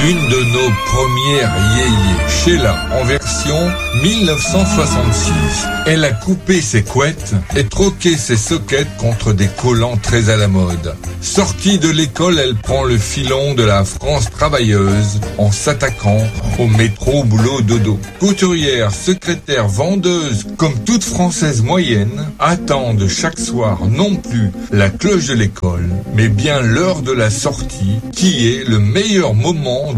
Une de nos premières yéyés, Sheila, en version 1966. Elle a coupé ses couettes et troqué ses soquettes contre des collants très à la mode. Sortie de l'école, elle prend le filon de la France travailleuse en s'attaquant au métro boulot dodo. Couturière, secrétaire, vendeuse, comme toute Française moyenne, attendent chaque soir non plus la cloche de l'école, mais bien l'heure de la sortie, qui est le meilleur moment